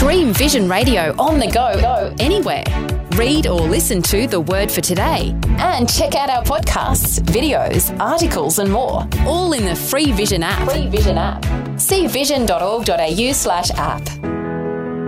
Stream Vision Radio on the go, anywhere. Read or listen to The Word for Today. And check out our podcasts, videos, articles and more. All in the Free Vision app. See vision.org.au/app.